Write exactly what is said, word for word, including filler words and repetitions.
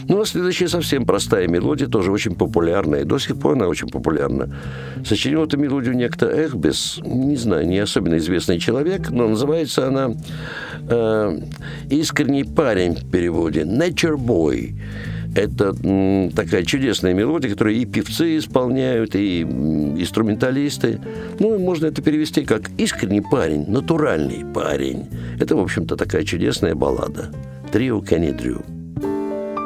Ну, а следующая совсем простая мелодия, тоже очень популярная, и до сих пор она очень популярна. Сочинил эту мелодию некто Эхбес, не знаю, не особенно известный человек, но называется она э, «Искренний парень» в переводе, «Nature Boy». Это м, такая чудесная мелодия, которую и певцы исполняют, и м, инструменталисты. Ну, и можно это перевести как «искренний парень», «натуральный парень». Это, в общем-то, такая чудесная баллада. Трио Кенни Дрю.